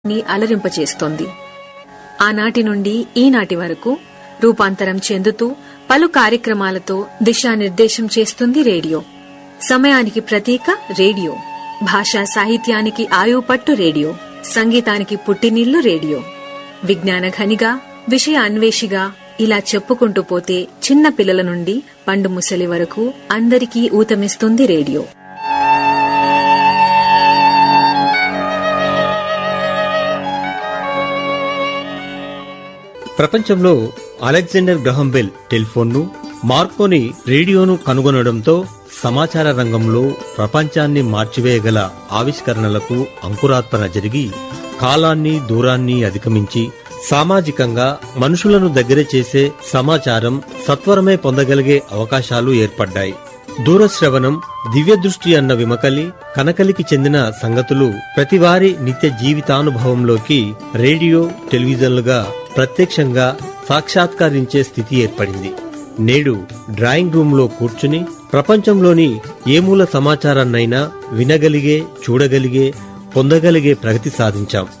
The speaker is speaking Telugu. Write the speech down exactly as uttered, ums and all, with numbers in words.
ని అలరింపచేస్తోంది. ఆనాటి నుండి ఈనాటి వరకు రూపాంతరం చెందుతూ పలు కార్యక్రమాలతో దిశానిర్దేశం చేస్తుంది రేడియో. సమయానికి ప్రతీక రేడియో, భాషా సాహిత్యానికి ఆయుపట్టు రేడియో, సంగీతానికి పుట్టినిల్లు రేడియో, విజ్ఞాన ఘనిగా, విషయ అన్వేషిగా ఇలా చెప్పుకుంటూ పోతే చిన్న పిల్లల నుండి పండు ముసలి వరకు అందరికీ ఊతమిస్తుంది రేడియో. ప్రపంచంలో అలెగ్జాండర్ గ్రహం బెల్ టెలిఫోన్ను, మార్కోని రేడియోను కనుగొనడంతో సమాచార రంగంలో ప్రపంచాన్ని మార్చివేయగల ఆవిష్కరణలకు అంకురార్పణ జరిగి కాలాన్ని దూరాన్ని అధిగమించి సామాజికంగా మనుషులను దగ్గర చేసే సమాచారం సత్వరమే పొందగలిగే అవకాశాలు ఏర్పడ్డాయి. దూరశ్రవణం, దివ్యదృష్టి అన్న విమకలి, కనకలికి చెందిన సంగతులు ప్రతివారి నిత్య జీవితానుభవంలోకి రేడియో, టెలివిజన్లుగా ప్రత్యక్షంగా సాక్షాత్కరించే స్థితి ఏర్పడింది. నేడు డ్రాయింగ్ రూమ్ లో కూర్చుని ప్రపంచంలోని ఏ మూల సమాచారాన్నైనా వినగలిగే, చూడగలిగే, పొందగలిగే ప్రగతి సాధించాం.